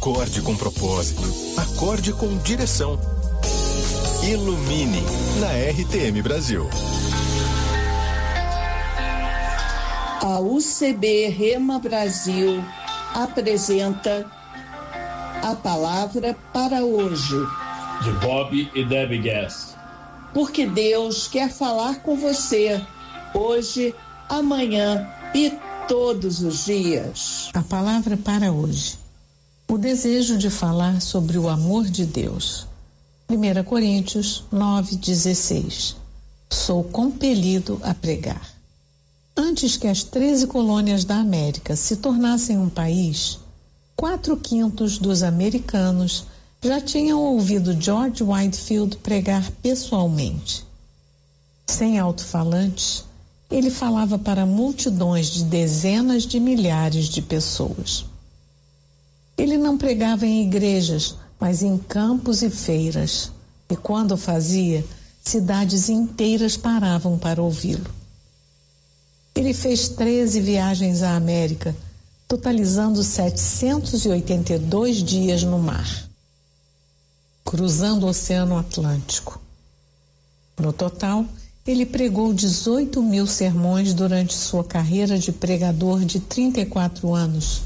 Acorde com propósito. Acorde com direção. Ilumine na RTM Brasil. A UCB Rema Brasil apresenta a palavra para hoje. De Bob e Debbie Gass. Porque Deus quer falar com você hoje, amanhã e todos os dias. A palavra para hoje. O desejo de falar sobre o amor de Deus. 1 Coríntios 9:16. Sou compelido a pregar. Antes que as 13 colônias da América se tornassem um país, 4/5 dos americanos já tinham ouvido George Whitefield pregar pessoalmente. Sem alto-falantes, ele falava para multidões de dezenas de milhares de pessoas. Ele não pregava em igrejas, mas em campos e feiras. E quando o fazia, cidades inteiras paravam para ouvi-lo. Ele fez 13 viagens à América, totalizando 782 dias no mar, cruzando o Oceano Atlântico. No total, ele pregou 18.000 sermões durante sua carreira de pregador de 34 anos,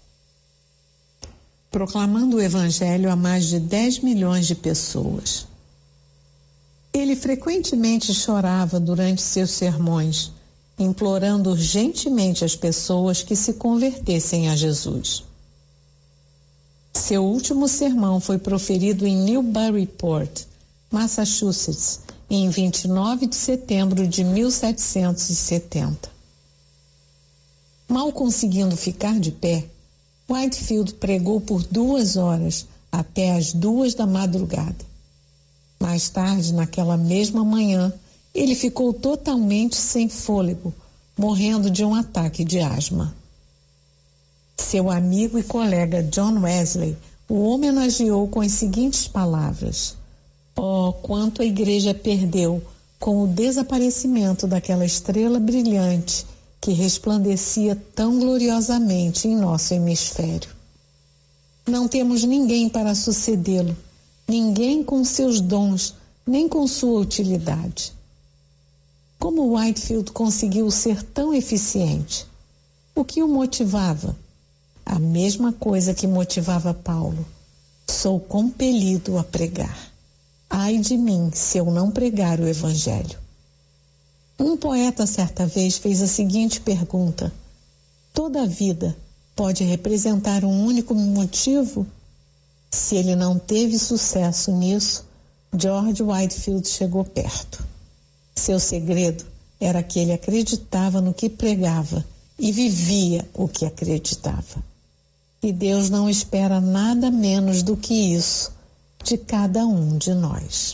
proclamando o Evangelho a mais de 10 milhões de pessoas. Ele frequentemente chorava durante seus sermões, implorando urgentemente as pessoas que se convertessem a Jesus. Seu último sermão foi proferido em Newburyport, Massachusetts, em 29 de setembro de 1770. Mal conseguindo ficar de pé, Whitefield pregou por 2 horas até as 2 da madrugada. Mais tarde, naquela mesma manhã, ele ficou totalmente sem fôlego, morrendo de um ataque de asma. Seu amigo e colega John Wesley o homenageou com as seguintes palavras: "Oh, quanto a igreja perdeu com o desaparecimento daquela estrela brilhante que resplandecia tão gloriosamente em nosso hemisfério. Não temos ninguém para sucedê-lo, ninguém com seus dons, nem com sua utilidade." Como Whitefield conseguiu ser tão eficiente? O que o motivava? A mesma coisa que motivava Paulo: sou compelido a pregar. Ai de mim se eu não pregar o Evangelho. Um poeta certa vez fez a seguinte pergunta: toda a vida pode representar um único motivo? Se ele não teve sucesso nisso, George Whitefield chegou perto. Seu segredo era que ele acreditava no que pregava e vivia o que acreditava. E Deus não espera nada menos do que isso de cada um de nós.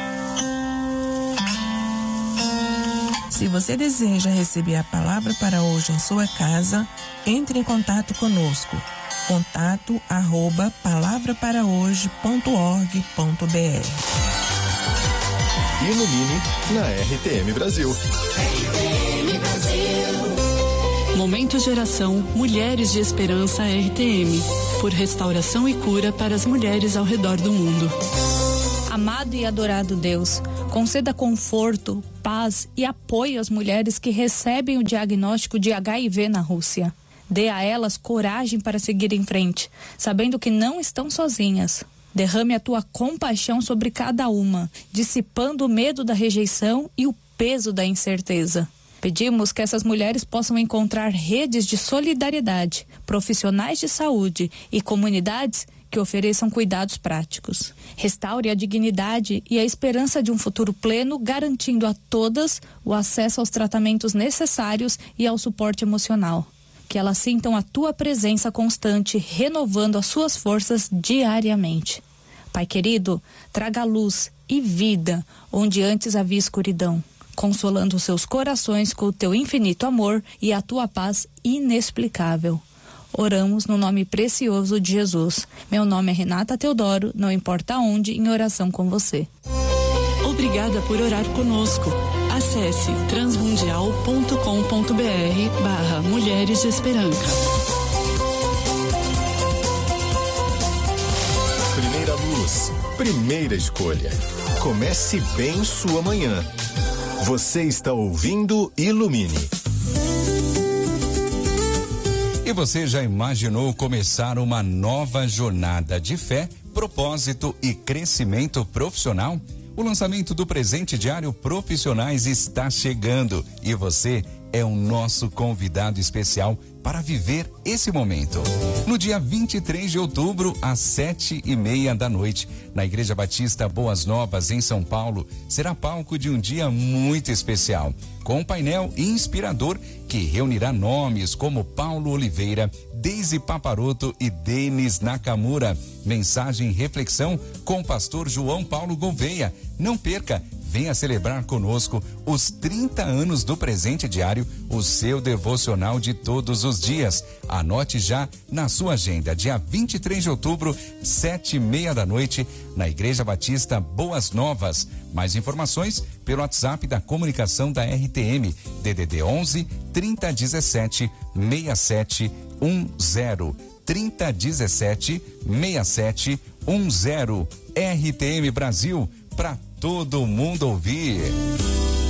Se você deseja receber a palavra para hoje em sua casa, entre em contato conosco. contato@palavraParaHoje.org.br. Ilumine na RTM Brasil. Momento Geração Mulheres de Esperança RTM, por restauração e cura para as mulheres ao redor do mundo. Amado e adorado Deus, conceda conforto, paz e apoio às mulheres que recebem o diagnóstico de HIV na Rússia. Dê a elas coragem para seguir em frente, sabendo que não estão sozinhas. Derrame a tua compaixão sobre cada uma, dissipando o medo da rejeição e o peso da incerteza. Pedimos que essas mulheres possam encontrar redes de solidariedade, profissionais de saúde e comunidades que ofereçam cuidados práticos. Restaure a dignidade e a esperança de um futuro pleno, garantindo a todas o acesso aos tratamentos necessários e ao suporte emocional. Que elas sintam a tua presença constante, renovando as suas forças diariamente. Pai querido, traga luz e vida onde antes havia escuridão, consolando os seus corações com o teu infinito amor e a tua paz inexplicável. Oramos no nome precioso de Jesus. Meu nome é Renata Teodoro, não importa onde, em oração com você. Obrigada por orar conosco. Acesse transmundial.com.br/Mulheres de Esperança. Jesus, primeira escolha. Comece bem sua manhã. Você está ouvindo Ilumine. E você já imaginou começar uma nova jornada de fé, propósito e crescimento profissional? O lançamento do Presente Diário Profissionais está chegando e você é o nosso convidado especial para viver esse momento. No dia 23 de outubro, às 7:30 da noite, na Igreja Batista Boas Novas, em São Paulo, será palco de um dia muito especial, com um painel inspirador que reunirá nomes como Paulo Oliveira, Deise Paparoto e Denis Nakamura. Mensagem e reflexão com o pastor João Paulo Gouveia. Não perca! Venha celebrar conosco os 30 anos do Presente Diário, o seu devocional de todos os dias. Anote já na sua agenda, dia 23 de outubro, 7:30 da noite, na Igreja Batista Boas Novas. Mais informações pelo WhatsApp da comunicação da RTM, DDD 11 3017 6710. 3017 6710. RTM Brasil, para todo mundo ouvir.